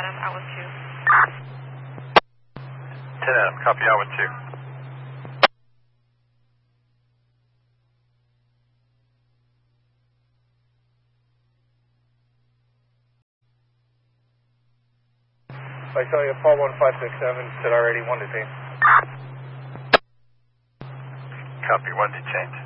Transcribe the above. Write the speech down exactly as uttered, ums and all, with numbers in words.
Adam, outlet two. ten Adam, copy outlet two. I saw you, Paul one five six seven, said already one detained. Copy, one detained.